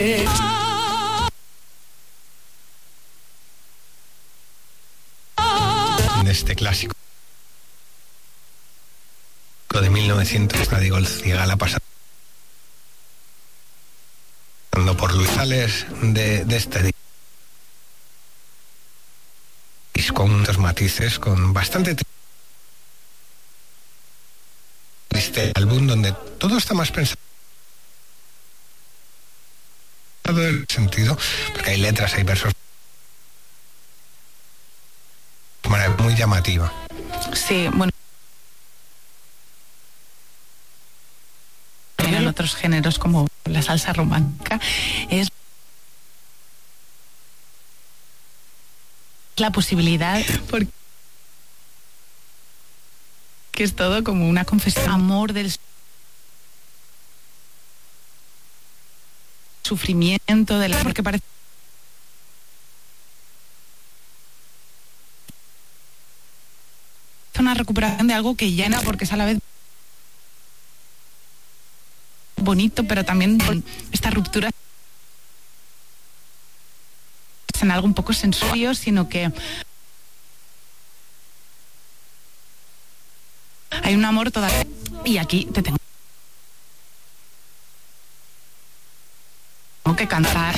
De este clásico de 1900, digo, el Cigala pasando por Luis Sales de este disco, con muchos matices, con bastante triste álbum, donde todo está más pensado en el sentido, porque hay letras, hay versos, de manera muy llamativa. Sí, bueno, en otros géneros como la salsa romántica, es la posibilidad, porque es todo como una confesión, amor del sufrimiento, porque parece una recuperación de algo que llena, porque es a la vez bonito, pero también esta ruptura es en algo un poco sensual, sino que hay un amor todavía. Y aquí te tengo que cantar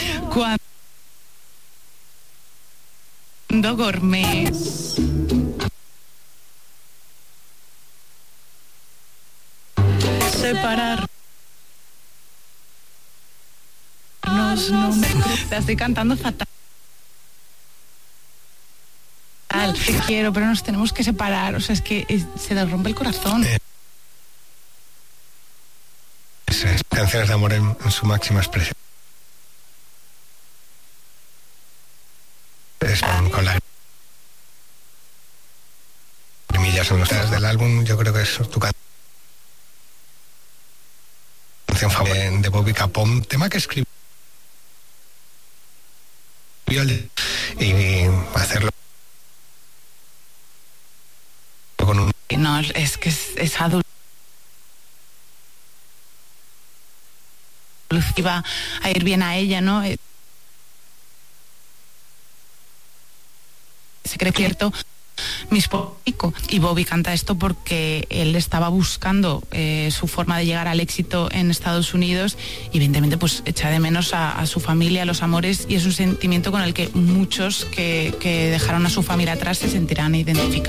cuando Gourmet separar. No me la estoy cantando fatal. Te quiero, pero nos tenemos que separar. O sea, es que se les rompe el corazón. Canciones de amor en su máxima expresión. Con las primillas en los días del álbum, yo creo que es tu canción favorita de Bobby Capón, tema que escribió y hacerlo con un... No, es que es adulto. Iba a ir bien a ella, ¿no? Se cree cierto y Bobby canta esto porque él estaba buscando su forma de llegar al éxito en Estados Unidos y evidentemente pues echa de menos a su familia, a los amores, y es un sentimiento con el que muchos que dejaron a su familia atrás se sentirán identificados.